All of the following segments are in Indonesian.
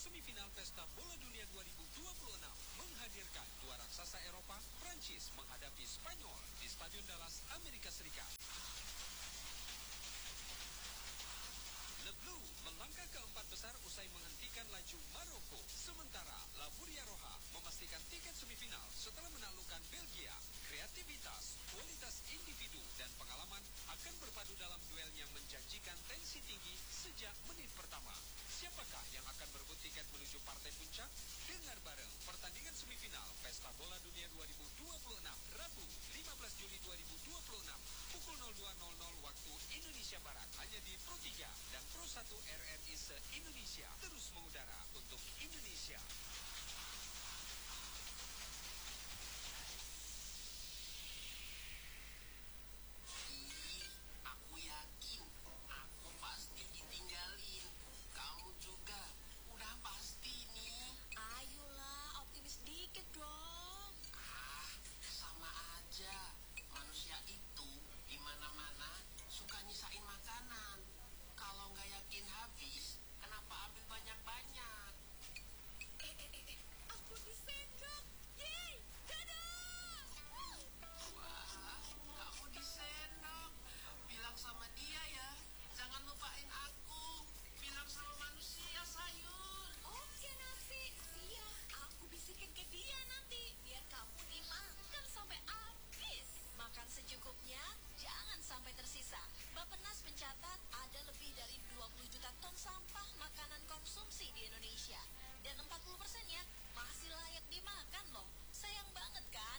semifinal Pesta Bola Dunia 2026 menghadirkan dua raksasa Eropa, Prancis menghadapi Spanyol di Stadion Dallas, Amerika Serikat. Le Bleu melangkah ke empat besar usai menghentikan laju Maroko. Sementara La Roja memastikan tiket semifinal setelah menaklukkan Belgia. Kreativitas, kualitas individu, dan pengalaman akan berpadu dalam duel yang menjanjikan tensi tinggi sejak menit pertama. Siapakah yang akan berebut tiket menuju partai puncak? Dengar bareng pertandingan semifinal Pesta Bola Dunia 2026 Rabu 15 Juli 2026 pukul 02.00 waktu Indonesia Barat hanya di Pro 3 dan Pro 1 RRI se-Indonesia terus mengudara untuk Indonesia. Aku yakin aku pasti ditinggalin. Kamu juga udah pasti nih. Ayolah, optimis dikit dong. Sama aja. Manusia itu di mana-mana suka nyisain makanan. Kalau nggak yakin habis, kenapa ambil banyak-banyak? Aku disendok. Yeay, dadah. Wah, kamu disendok. Bilang sama dia ya, jangan lupain aku. Bilang sama manusia, sayur. Oke, nasi. Siap, aku bisikin ke dia nanti. Biar kamu dimakan sampai habis. Makan secukupnya, jangan sampai tersisa. Bappenas mencatat ada lebih dari 20 juta ton sampah makanan konsumsi di Indonesia. Dan 40%-nya masih layak dimakan loh. Sayang banget kan?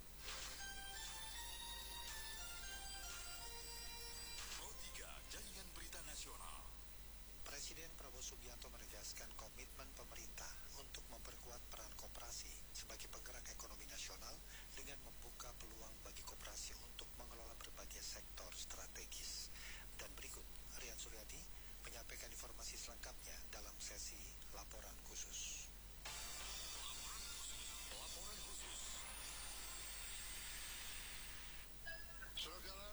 Pro 3 Jaringan Berita Nasional. Presiden Prabowo Subianto menegaskan komitmen pemerintah untuk memperkuat peran koperasi sebagai penggerak ekonomi nasional dengan membuka peluang bagi koperasi untuk mengelola berbagai sektor strategis. Dan berikut, Rian Suryadi menyampaikan informasi selengkapnya dalam sesi laporan khusus. Laporan khusus. Saudara,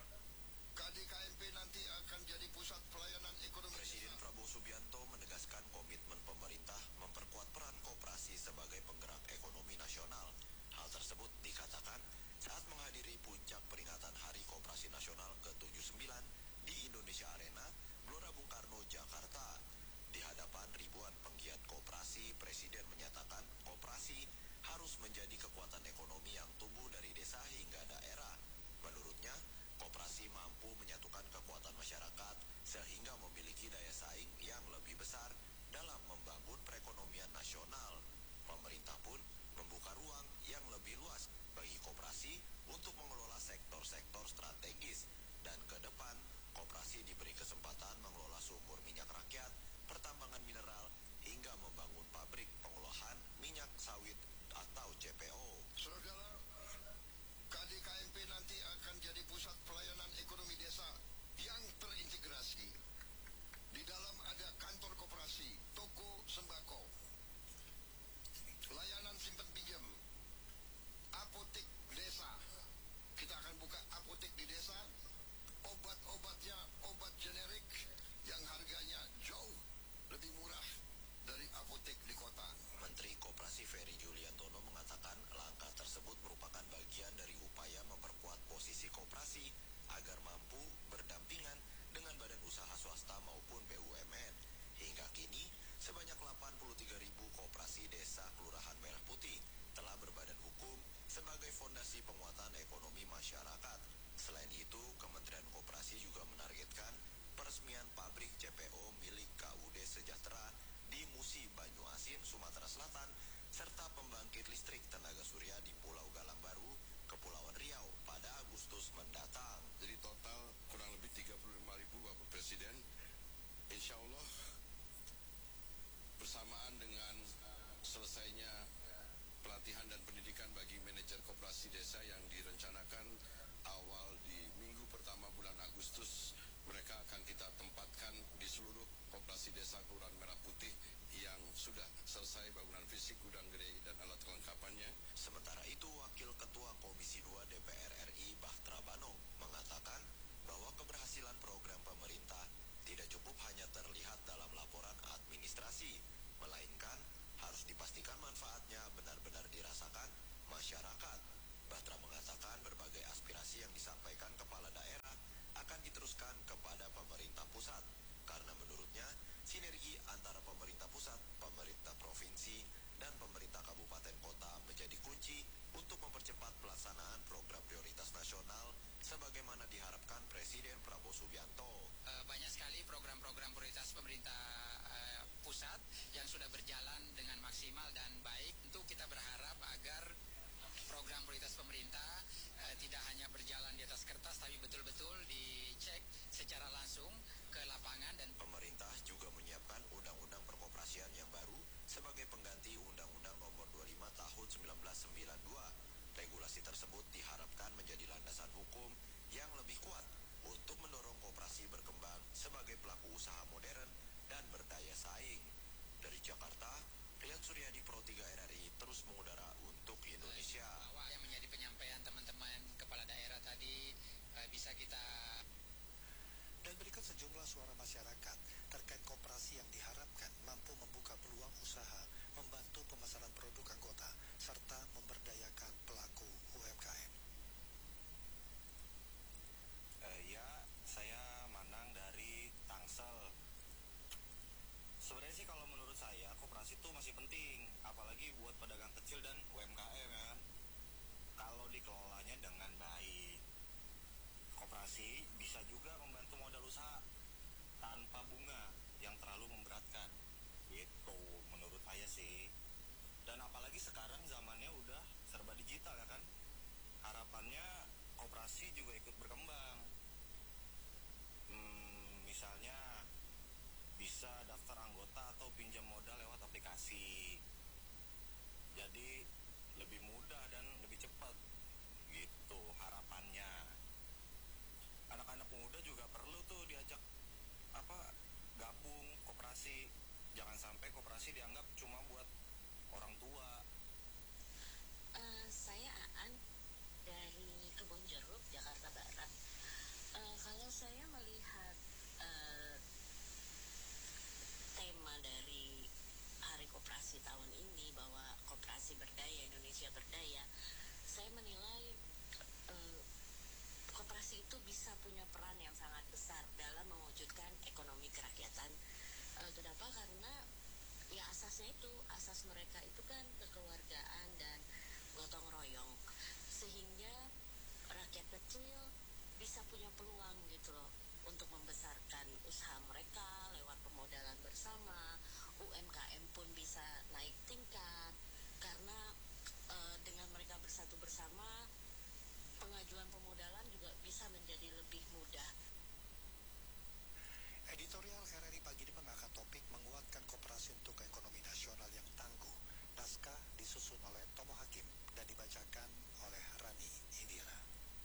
KDKMP nanti akan jadi pusat pelayanan ekonomi. Presiden Prabowo Subianto menegaskan komitmen pemerintah memperkuat peran koperasi sebagai penggerak ekonomi nasional. Hal tersebut dikatakan saat menghadiri puncak peringatan Hari Koperasi Nasional ke-79 di Indonesia Arena, Gelora Bung Karno, Jakarta. Di hadapan ribuan penggiat koperasi, Presiden menyatakan koperasi harus menjadi kekuatan ekonomi yang tumbuh dari desa hingga daerah. Menurutnya, koperasi mampu menyatukan kekuatan masyarakat sehingga memiliki daya saing yang lebih besar dalam membangun perekonomian nasional. Pemerintah pun membuka ruang yang lebih luas bagi koperasi untuk mengelola sektor-sektor strategis. Dan ke depan, koperasi diberi kesempatan mengelola sumur minyak rakyat, pertambangan mineral, hingga membangun pabrik pengolahan minyak sawit atau CPO. Saudara, KDKMP nanti akan jadi pusat pelayanan ekonomi desa yang terintegrasi. Di dalam ada kantor koperasi, toko sembako, layanan simpan pinjam, apotek desa. Kita akan buka apotek di desa. Obat-obatnya obat generik yang harganya jauh lebih murah dari apotek di kota. Menteri Koperasi Ferry Juliantono mengatakan langkah tersebut merupakan bagian dari upaya memperkuat posisi koperasi agar mampu berdampingan dengan badan usaha swasta maupun BUMN. Hingga kini, sebanyak 83.000 koperasi desa Kelurahan Merah Putih telah berbadan hukum sebagai fondasi penguatan ekonomi masyarakat. Selain itu, Kementerian Koperasi juga menargetkan peresmian pabrik CPO milik KUD Sejahtera di Musi, Banyuasin, Sumatera Selatan, serta pembangkit listrik tenaga surya di Pulau Galang Baru, Kepulauan Riau pada Agustus mendatang. Jadi total kurang lebih 35.000 Bapak Presiden. Insya Allah bersamaan dengan selesainya pelatihan dan pendidikan bagi manajer koperasi desa yang direncanakan awal di minggu pertama bulan Agustus, mereka akan kita tempatkan di seluruh koperasi desa Kelurahan Merah Putih yang sudah selesai bangunan fisik, gudang gede, dan alat kelengkapannya. Sementara itu, Wakil Ketua Komisi 2 DPR RI Bahtera Banong mengatakan bahwa keberhasilan program pemerintah tidak cukup hanya terlihat dalam laporan administrasi, melainkan masyarakat. Batra mengatakan berbagai aspirasi yang disampaikan kepala daerah akan diteruskan kepada pemerintah pusat karena menurutnya sinergi antara pemerintah pusat, pemerintah provinsi, dan pemerintah kabupaten kota menjadi kunci untuk mempercepat pelaksanaan program prioritas nasional sebagaimana diharapkan Presiden Prabowo Subianto. Banyak sekali program-program prioritas pemerintah pusat yang sudah berjalan dengan maksimal dan baik. Tentu kita berharap agar program prioritas pemerintah tidak hanya berjalan di atas kertas, tapi betul-betul dicek secara langsung ke lapangan. Dan pemerintah juga menyiapkan undang-undang perkoperasian yang baru sebagai pengganti Undang-Undang Nomor 25 Tahun 1992. Regulasi tersebut diharapkan menjadi landasan hukum yang lebih kuat untuk mendorong koperasi berkembang sebagai pelaku usaha modern dan berdaya saing. Dari Jakarta, Riyad Suryadi, Pro 3 RRI terus mengudara untuk Indonesia. Bahwa yang menjadi penyampaian teman-teman kepala daerah tadi bisa kita. Dan berikut sejumlah suara masyarakat terkait koperasi yang diharapkan mampu membuka peluang usaha, membantu pemasaran produk anggota, serta memberdayakan pelaku UMKM. Saya Manang dari Tangsel. Sebenarnya sih kalau menurut saya koperasi itu masih penting, apalagi buat pedagang kecil dan UMKM ya kan. Kalau dikelolanya dengan baik, koperasi bisa juga membantu modal usaha tanpa bunga yang terlalu memberatkan. Gitu menurut saya sih. Dan apalagi sekarang zamannya udah serba digital ya kan. Harapannya koperasi juga ikut berkembang. Misalnya bisa daftar anggota atau pinjam modal lewat aplikasi. Jadi lebih mudah dan lebih cepat. Gitu harapannya. Anak-anak muda juga perlu tuh diajak gabung koperasi. Jangan sampai koperasi dianggap cuma buat orang tua. Saya Aan dari Kebon Jeruk, Jakarta Barat. Kalau saya melihat tema dari Hari Koperasi tahun ini bahwa koperasi berdaya, Indonesia berdaya, saya menilai koperasi itu bisa punya peran yang sangat besar dalam mewujudkan ekonomi kerakyatan. Kenapa? Karena ya asas mereka itu kan kekeluargaan dan gotong royong, sehingga rakyat kecil bisa punya peluang gitu loh untuk membesarkan usaha mereka lewat pemodalan bersama. UMKM pun bisa naik tingkat karena dengan mereka bersatu bersama, pengajuan pemodalan juga bisa menjadi lebih mudah. Editorial RRI pagi ini mengangkat topik menguatkan koperasi untuk ekonomi nasional yang tangguh. Naskah disusun oleh Tomo Hakim dan dibacakan oleh Rani Indira.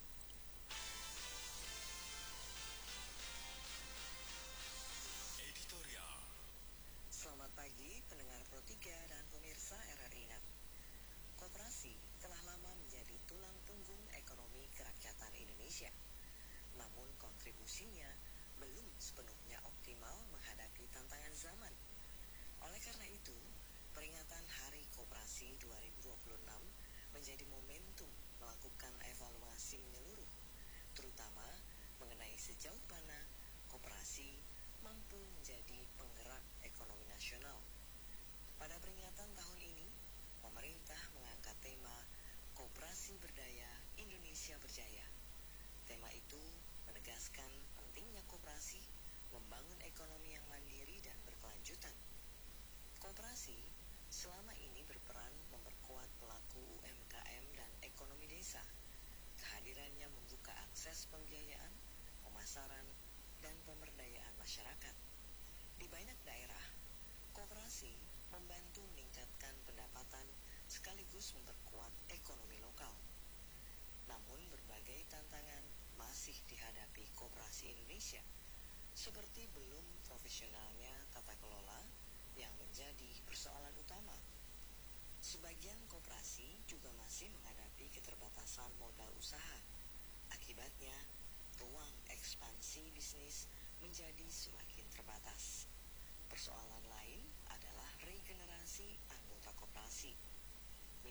Editorial. Selamat pagi pendengar Pro 3 dan pemirsa RRI NET. Koperasi telah lama menjadi tulang punggung ekonomi kerakyatan Indonesia. Namun kontribusinya belum sepenuhnya optimal menghadapi tantangan zaman. Oleh karena itu, peringatan Hari Koperasi 2026 menjadi momentum melakukan evaluasi menyeluruh, terutama mengenai sejauh mana koperasi mampu menjadi penggerak ekonomi nasional. Pada peringatan tahun ini, pemerintah mengangkat tema Koperasi Berdaya, Indonesia Berjaya. Tema itu menegaskan pentingnya koperasi membangun ekonomi yang mandiri dan berkelanjutan. Koperasi selama ini berperan memperkuat pelaku UMKM dan ekonomi desa. Kehadirannya membuka akses pembiayaan, pemasaran, dan pemberdayaan masyarakat. Di banyak daerah, koperasi membantu meningkatkan pendapatan sekaligus memperkuat ekonomi lokal. Namun berbagai tantangan masih dihadapi koperasi Indonesia, seperti belum profesionalnya tata kelola yang menjadi persoalan utama. Sebagian koperasi juga masih menghadapi keterbatasan modal usaha. Akibatnya, ruang ekspansi bisnis menjadi semakin terbatas. Persoalan lain adalah regenerasi anggota koperasi.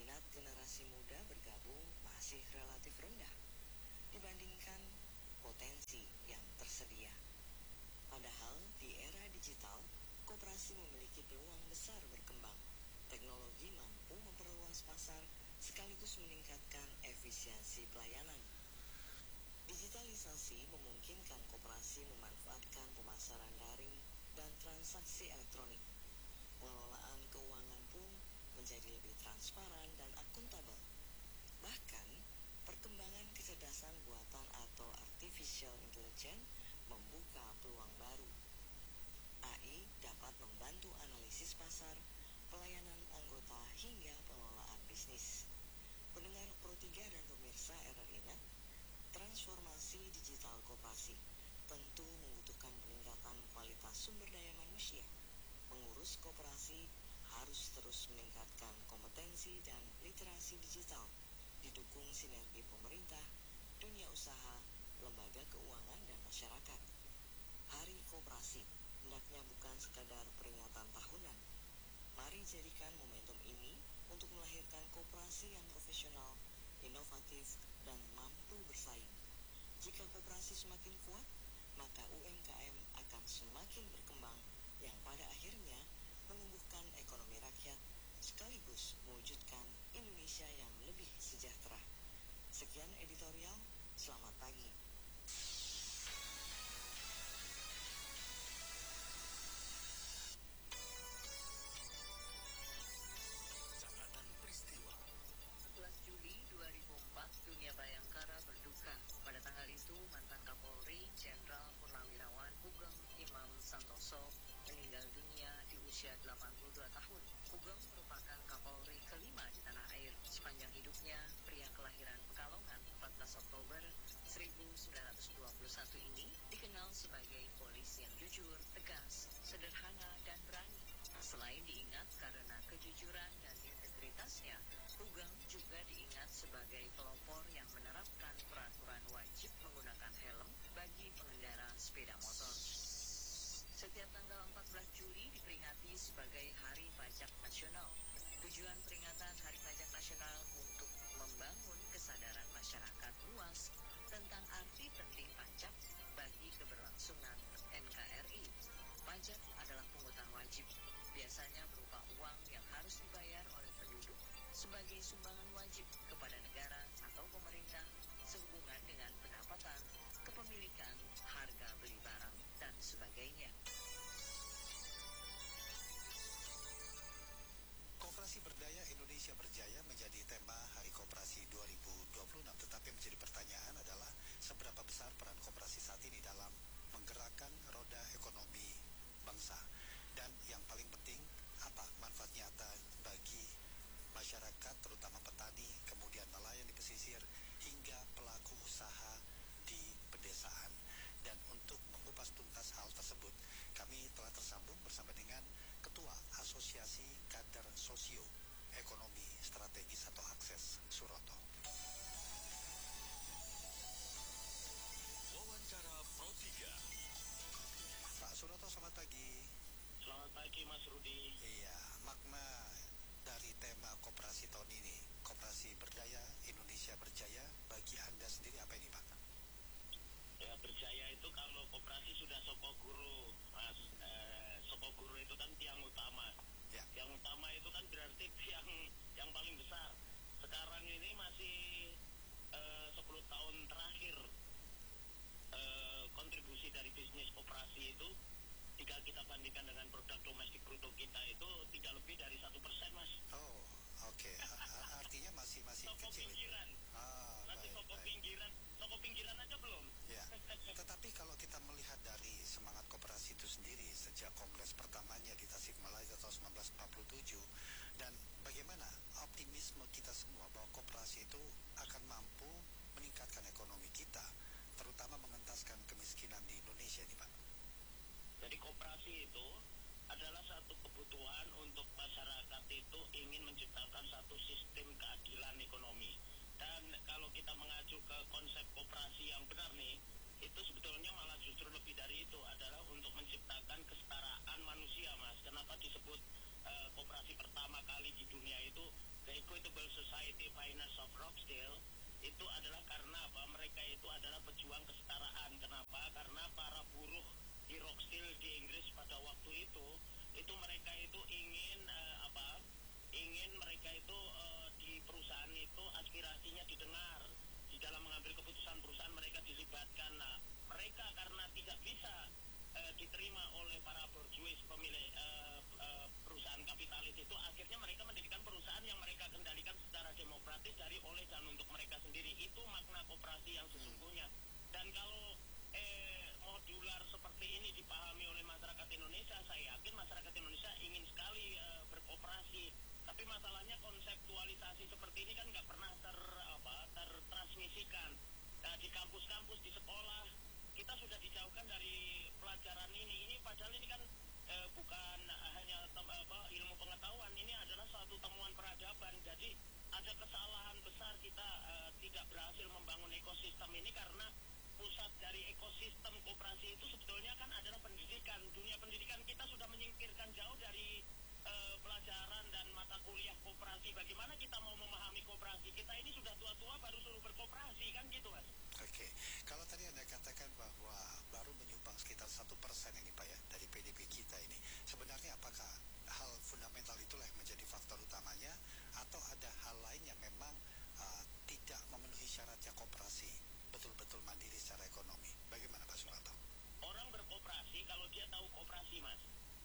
minat generasi muda bergabung masih relatif rendah dibandingkan potensi yang tersedia. Padahal di era digital, koperasi memiliki peluang besar berkembang. Teknologi mampu memperluas pasar sekaligus meningkatkan efisiensi pelayanan. Digitalisasi memungkinkan koperasi memanfaatkan pemasaran daring dan transaksi elektronik. Pengelolaan keuangan pun menjadi lebih transparan dan akuntabel. Bahkan, perkembangan kecerdasan buatan atau artificial intelligence membuka peluang baru. AI dapat membantu analisis pasar, pelayanan anggota hingga pengelolaan bisnis. Pendengar Pro 3 dan pemirsa RRI Net, transformasi digital koperasi tentu membutuhkan peningkatan kualitas sumber daya manusia. Pengurus koperasi harus terus meningkatkan kompetensi dan literasi digital, didukung sinergi pemerintah, dunia usaha, lembaga keuangan, dan masyarakat. Hari Koperasi hendaknya bukan sekadar peringatan tahunan. Mari jadikan momentum ini untuk melahirkan koperasi yang profesional, inovatif, dan mampu bersaing. Jika koperasi semakin kuat, maka UMKM akan semakin berkembang yang pada akhirnya menumbuhkan ekonomi rakyat sekaligus mewujudkan Indonesia yang lebih sejahtera. Sekian editorial, selamat pagi. Catatan peristiwa. 11 Juli 2004, dunia bayangkara berduka. Pada tanggal itu, mantan Kapolri Jenderal Purnawirawan Sugeng Imam Santoso meninggal dunia di usia 82 tahun. Sugeng merupakan Kapolri kelima di tanah air. Sepanjang hidupnya, pria kelahiran Pekalongan 14 Oktober 1921 ini dikenal sebagai polisi yang jujur, tegas, sederhana, dan berani. Selain diingat karena kejujuran dan integritasnya, Sugeng juga diingat sebagai pelopor yang menerapkan peraturan wajib menggunakan helm bagi pengendara sepeda motor. Setiap tanggal 14 Juli diperingati sebagai Hari Pajak Nasional. Tujuan peringatan Hari Pajak Nasional untuk membangun kesadaran masyarakat luas tentang arti penting pajak bagi keberlangsungan NKRI. Pajak adalah pungutan wajib, biasanya berupa uang yang harus dibayar oleh penduduk sebagai sumbangan wajib kepada negara atau pemerintah sehubungan dengan pendapatan, kepemilikan, harga beli barang, dan sebagainya. Koperasi Berdaya Indonesia Berjaya menjadi tema Hari Koperasi 2026, tetapi menjadi pertanyaan adalah seberapa besar peran koperasi saat ini dalam menggerakkan roda ekonomi bangsa, dan yang paling penting apa manfaat nyata bagi masyarakat, terutama petani, kemudian nelayan di pesisir, hingga pelaku usaha di pedesaan. Dan untuk mengupas tuntas hal tersebut, kami telah tersambung bersama dengan Ketua Asosiasi Kader Sosio Ekonomi Strategis atau Akses, Suroto. Wawancara Pro 3. Pak Suroto, selamat pagi. Selamat pagi Mas Rudi. Iya, makna dari tema koperasi tahun ini, Koperasi Berdaya Indonesia Berjaya, bagi Anda sendiri apa ini, Pak? Ya, berjaya itu kalau koperasi sudah sokoguru, Mas. Sokoguru itu kan tiang utama. Ya. Tiang utama itu kan berarti tiang yang paling besar. Sekarang ini masih 10 tahun terakhir kontribusi dari bisnis koperasi itu jika kita bandingkan dengan produk domestik bruto kita itu tidak lebih dari 1%, Mas. Oh, oke. Artinya masih Toko kecil. pinggiran. Masih Baik, toko baik. pinggiran. Toko pinggiran aja belum. Ya. Tetapi kalau kita melihat dari semangat koperasi itu sendiri sejak kongres pertamanya di Tasikmalaya tahun 1947, dan bagaimana optimisme kita semua bahwa koperasi itu akan mampu meningkatkan ekonomi kita, terutama mengentaskan kemiskinan di Indonesia ini, Pak. Jadi koperasi itu adalah satu kebutuhan untuk masyarakat itu ingin menciptakan satu sistem keadilan ekonomi. Dan kalau kita mengacu ke konsep koperasi yang benar nih, itu sebetulnya malah justru lebih dari itu, adalah untuk menciptakan kesetaraan manusia, Mas. Kenapa disebut koperasi pertama kali di dunia itu The Equitable Society Pioneers of Rochdale itu adalah karena apa? Mereka itu adalah pejuang kesetaraan. Kenapa? Karena para buruh di Rochdale di Inggris pada waktu itu mereka itu ingin ingin mereka itu di perusahaan itu aspirasinya didengar. Di dalam mengambil keputusan perusahaan mereka dilibatkan. Nah, mereka karena tidak bisa diterima oleh para borjuis pemilik perusahaan kapitalis itu, akhirnya mereka mendirikan perusahaan yang mereka kendalikan secara demokratis dari oleh dan untuk mereka sendiri. Itu makna koperasi yang sesungguhnya. Dan kalau modular seperti ini dipahami oleh masyarakat Indonesia, saya yakin masyarakat Indonesia ingin sekali berkooperasi. Tapi masalahnya konseptualisasi seperti ini kan nggak pernah tertransmisikan. Nah, di kampus-kampus, di sekolah, kita sudah dijauhkan dari pelajaran ini. Ini padahal ini kan bukan hanya ilmu pengetahuan, ini adalah suatu temuan peradaban. Jadi ada kesalahan besar kita tidak berhasil membangun ekosistem ini karena pusat dari ekosistem koperasi itu sebetulnya kan adalah pendidikan. Dunia pendidikan kita sudah menyingkirkan jauh dari pelajaran dan mata kuliah koperasi. Bagaimana kita mau memahami koperasi? Kita ini sudah tua-tua baru suruh berkoperasi, kan gitu, Mas. Oke, kalau tadi Anda katakan bahwa baru menyumbang sekitar 1% ini Pak ya dari PDB kita ini, sebenarnya apakah hal fundamental itulah yang menjadi faktor utamanya atau ada hal lain yang memang tidak memenuhi syaratnya koperasi betul-betul mandiri secara ekonomi? Bagaimana Pak Suranto? Orang berkoperasi kalau dia tahu koperasi, Mas.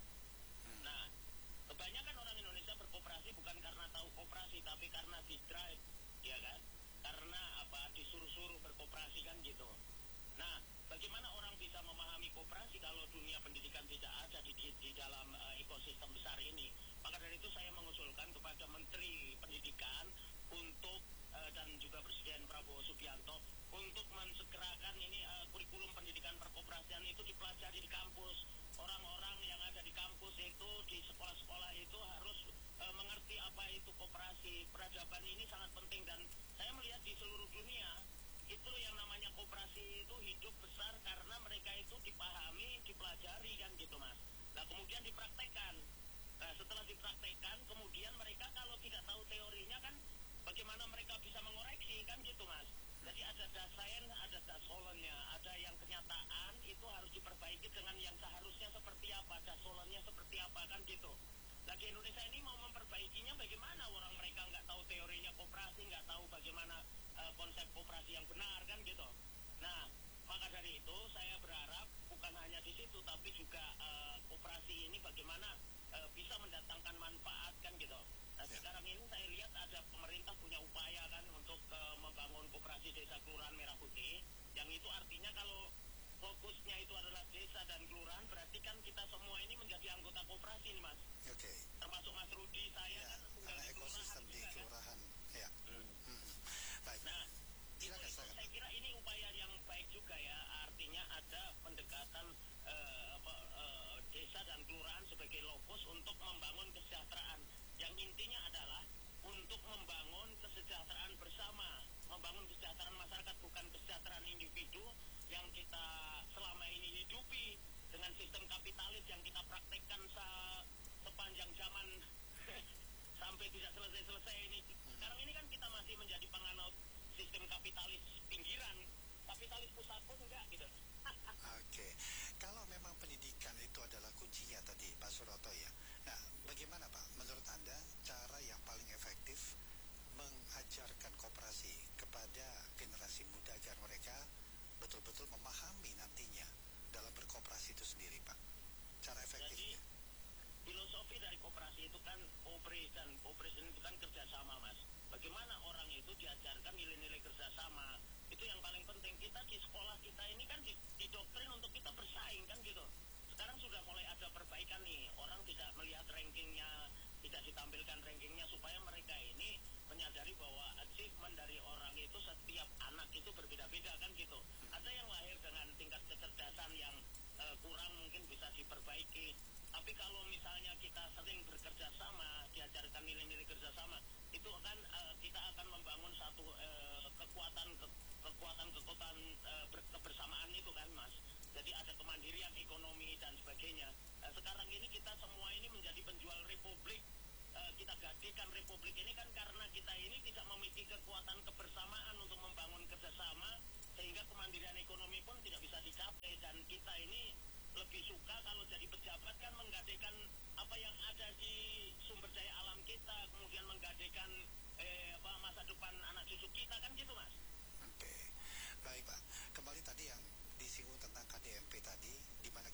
Nah, kebanyakan orang Indonesia berkoperasi bukan karena tahu koperasi, tapi karena di-drive, ya kan? Karena disuruh-suruh berkoperasi, kan gitu. Nah, bagaimana orang bisa memahami koperasi kalau dunia pendidikan tidak ada di dalam ekosistem besar ini? Maka dari itu saya mengusulkan kepada Menteri Pendidikan untuk dan juga Presiden Prabowo Subianto untuk mensegerakan ini kurikulum pendidikan perkoperasian itu dipelajari di kampus. Orang-orang yang ada di kampus itu, di sekolah-sekolah itu harus mengerti apa itu koperasi. Peradaban ini sangat penting dan saya melihat di seluruh dunia itu yang namanya koperasi itu hidup besar karena mereka itu dipahami, dipelajari, kan gitu, Mas. Nah, kemudian dipraktekkan. Nah, setelah dipraktekkan, kemudian mereka kalau tidak tahu teorinya kan bagaimana mereka bisa mengoreksi, kan gitu, Mas. Jadi ada dasain, ada dasolennya, ada yang kenyataan itu harus diperbaiki dengan yang seharusnya seperti apa, dasolennya seperti apa, kan gitu. Nah, di Indonesia ini mau memperbaikinya bagaimana? Orang mereka nggak tahu teorinya koperasi, nggak tahu bagaimana konsep koperasi yang benar, kan gitu. Nah, maka dari itu saya berharap bukan hanya di situ, tapi juga koperasi ini bagaimana bisa mendatangkan manfaat, kan gitu. Nah, sekarang ini saya lihat ada pemerintah punya upaya kan untuk membangun koperasi desa kelurahan Merah Putih, yang itu artinya kalau fokusnya itu adalah desa dan kelurahan, berarti kan kita semua ini menjadi anggota koperasi nih, Mas. Oke. Termasuk Mas Rudi, saya Ya, kan tinggal karena di ekosistem di juga, kelurahan. Ya. Baik. Nah, Silakan, itu saya kira ini upaya yang baik juga ya. Artinya ada pendekatan desa dan kelurahan sebagai lokus untuk membangun kesejahteraan. Yang intinya adalah untuk membangun kesejahteraan bersama, membangun kesejahteraan masyarakat, bukan kesejahteraan individu yang kita selama ini hidupi dengan sistem kapitalis yang kita praktekkan sepanjang zaman sampai tidak selesai-selesai ini. Sekarang ini kan kita masih menjadi penganut sistem kapitalis pinggiran, kapitalis pusat pun enggak gitu. Oke, kalau memang pendidikan itu adalah kuncinya tadi Pak Suroto ya. Nah, bagaimana Pak menurut Anda cara yang paling efektif mengajarkan koperasi kepada generasi muda agar mereka betul-betul memahami nantinya dalam berkoperasi itu sendiri, Pak? Cara efektifnya? Jadi, filosofi dari koperasi itu kan kooperasi itu kan kerjasama, Mas. Bagaimana orang itu diajarkan nilai-nilai kerjasama, itu yang paling penting. Kita di sekolah kita ini kan didoktrin untuk kita bersaing, kan gitu. Sekarang sudah mulai ada perbaikan nih, orang tidak melihat rankingnya, tidak ditampilkan rankingnya, supaya mereka ini menyadari bahwa achievement dari orang itu, setiap anak itu berbeda-beda, kan gitu. Ada yang lahir dengan tingkat kecerdasan yang kurang, mungkin bisa diperbaiki. Tapi kalau misalnya kita sering bekerja sama, diajarkan nilai-nilai kerjasama, itu akan kita akan membangun satu kekuatan kebersamaan itu, kan, Mas. Jadi ada kemandirian ekonomi dan sebagainya. Sekarang ini kita semua ini menjadi penjual republik kita gadekan republik ini kan karena kita ini tidak memiliki kekuatan kebersamaan untuk membangun kerjasama, sehingga kemandirian ekonomi pun tidak bisa dicapai. Dan kita ini lebih suka kalau jadi pejabat kan menggadekan apa yang ada di sumber daya alam kita, kemudian menggadekan masa depan anak cucu kita, kan gitu Mas. Oke, baik Pak. Kembali tadi yang disinggung tentang KDMP tadi, di mana